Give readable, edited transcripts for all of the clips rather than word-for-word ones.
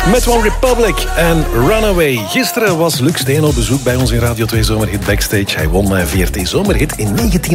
Met One Republic en Runaway. Gisteren was Luc Steen op bezoek bij ons in Radio 2 Zomerhit Backstage. Hij won VRT Zomerhit in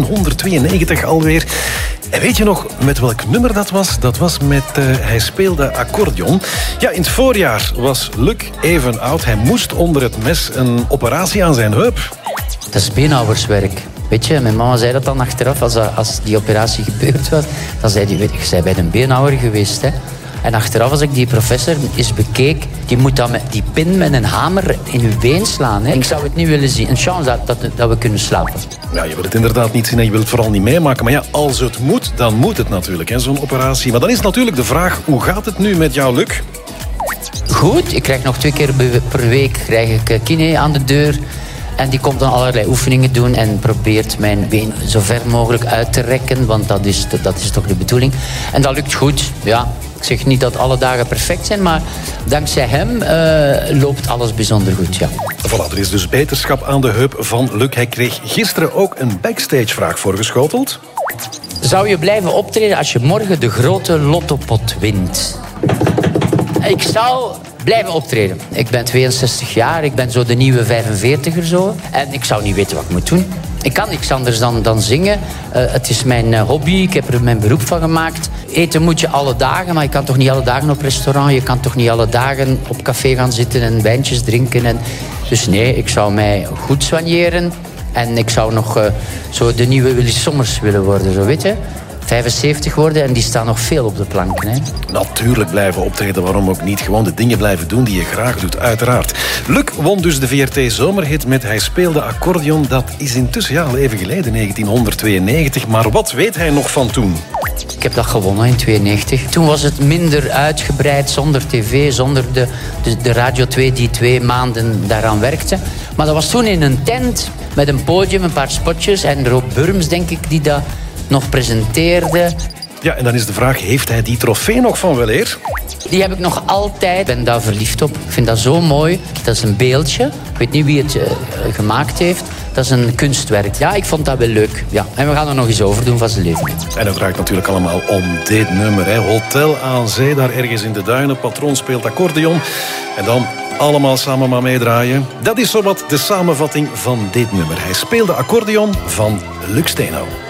1992 alweer. En weet je nog met welk nummer dat was? Dat was met Hij speelde accordeon. Ja, in het voorjaar was Luc even oud. Hij moest onder het mes een operatie aan zijn heup. Dat is beenhouwerswerk. Weet je, mijn mama zei dat dan achteraf, als die operatie gebeurd was. Dan zei die, weet je, zij bij een beenhouwer geweest, hè. En achteraf, als ik die professor eens bekeek, die moet dan met die pin met een hamer in uw been slaan. Hè. Ik zou het niet willen zien. Een chance dat we kunnen slapen. Ja, je wil het inderdaad niet zien en je wil het vooral niet meemaken. Maar ja, als het moet, dan moet het natuurlijk, hè, zo'n operatie. Maar dan is natuurlijk de vraag, hoe gaat het nu met jou, Luc? Goed, ik krijg nog 2 keer per week krijg ik kine aan de deur. En die komt dan allerlei oefeningen doen en probeert mijn been zo ver mogelijk uit te rekken. Want dat is toch de bedoeling. En dat lukt goed, ja. Ik zeg niet dat alle dagen perfect zijn, maar dankzij hem loopt alles bijzonder goed, ja. Voilà, er is dus beterschap aan de heup van Luc. Hij kreeg gisteren ook een backstage-vraag voorgeschoteld. Zou je blijven optreden als je morgen de grote lottopot wint? Ik zou blijven optreden. Ik ben 62 jaar, ik ben zo de nieuwe 45er zo. En ik zou niet weten wat ik moet doen. Ik kan niks anders dan zingen. Het is mijn hobby, ik heb er mijn beroep van gemaakt. Eten moet je alle dagen, maar je kan toch niet alle dagen op restaurant. Je kan toch niet alle dagen op café gaan zitten en wijntjes drinken. Dus nee, ik zou mij goed soigneren. En ik zou nog zo de nieuwe Willy Sommers willen worden, zo weet je. 75 worden en die staan nog veel op de planken. Hè? Natuurlijk blijven optreden, waarom ook niet. Gewoon de dingen blijven doen die je graag doet, uiteraard. Luc won dus de VRT Zomerhit met Hij speelde accordeon. Dat is intussen al even geleden, 1992. Maar wat weet hij nog van toen? Ik heb dat gewonnen in 92. Toen was het minder uitgebreid, zonder tv, zonder de Radio 2 die 2 maanden daaraan werkte. Maar dat was toen in een tent met een podium, een paar spotjes. En Rob Burms, denk ik, die dat nog presenteerde. Ja, en dan is de vraag, heeft hij die trofee nog van weleer? Die heb ik nog altijd. Ik ben daar verliefd op. Ik vind dat zo mooi. Dat is een beeldje. Ik weet niet wie het gemaakt heeft. Dat is een kunstwerk. Ja, ik vond dat wel leuk. Ja. En we gaan er nog eens over doen van zijn leven. En het draait natuurlijk allemaal om dit nummer. Hè. Hotel aan Zee, daar ergens in de duinen. Patroon speelt accordeon. En dan allemaal samen maar meedraaien. Dat is zowat de samenvatting van dit nummer. Hij speelde accordeon van Luc Steenhout.